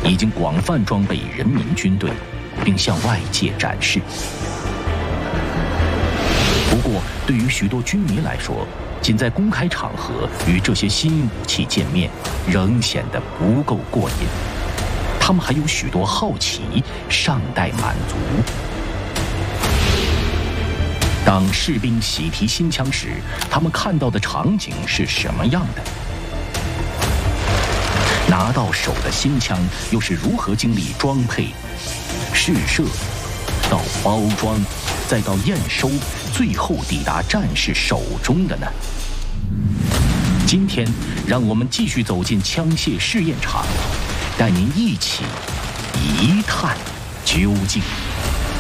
已经广泛装备人民军队，并向外界展示。不过，对于许多军迷来说，仅在公开场合与这些新武器见面，仍显得不够过瘾。他们还有许多好奇尚待满足。当士兵喜提新枪时，他们看到的场景是什么样的？拿到手的新枪又是如何经历装配、试射，到包装，再到验收，最后抵达战士手中的呢？今天，让我们继续走进枪械试验场，带您一起一探究竟。